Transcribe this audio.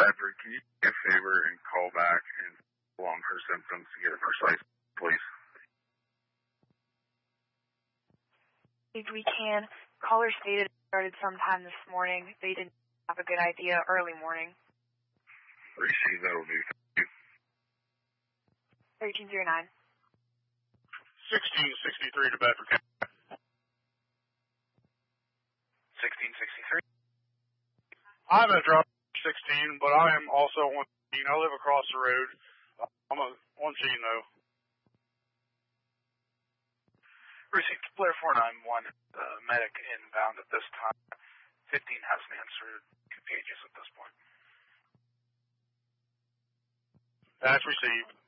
Bradford, can you do me a favor and call back and along her symptoms to get a precise, please? If we can, caller stated it started sometime this morning. They didn't have a good idea early morning. Receive, that'll do. Thank you. 1309. 1663 to Bedford County. 1663. I'm at drop 16, but I am also on scene. I live across the road. I'm on scene though. Received Blair 491, medic inbound at this time. 15 hasn't answered 2 pages at this point. That's received.